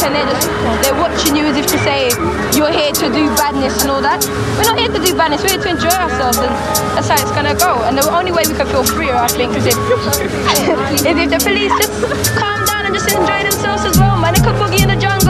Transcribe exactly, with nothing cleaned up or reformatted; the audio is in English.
and they're just they're watching you as if to say you're here to do badness and all that. We're not here to do badness. We're here to enjoy ourselves, and that's how it's gonna go. And the only way we can feel freer, I think, is if is if the police just calm down and just enjoy themselves as well, man. They could boogie in the jungle.